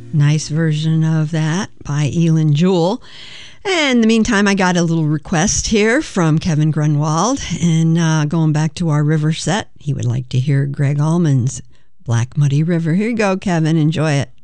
Nice version of that by Elin Jewell. And in the meantime, I got a little request here from Kevin Grunwald. And going back to our river set, he would like to hear Gregg Allman's Black Muddy River. Here you go, Kevin. Enjoy it.